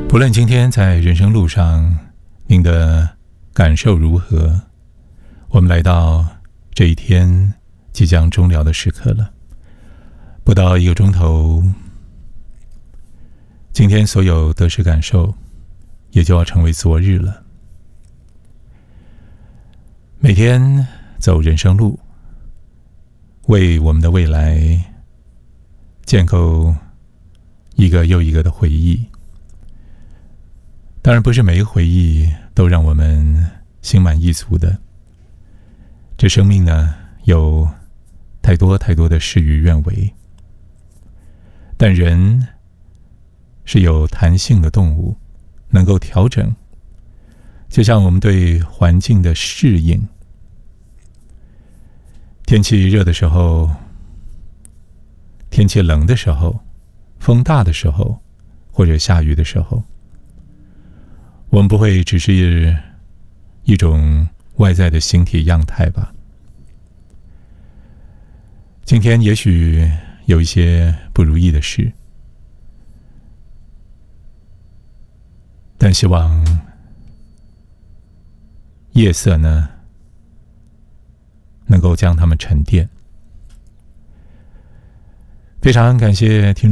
不论今天在人生路上您的感受如何，我们来到这一天即将终了的时刻了。不到1个钟头，今天所有得失感受也就要成为昨日了。每天走人生路，为我们的未来建构一个又一个的回忆。当然不是每一个回忆都让我们心满意足的，这生命呢，有太多太多的事与愿违。但人是有弹性的动物，能够调整，就像我们对环境的适应。天气热的时候，天气冷的时候，风大的时候，或者下雨的时候，我们不会只是一种外在的形体样态吧。今天也许有一些不如意的事，但希望夜色呢，能够将它们沉淀。非常感谢听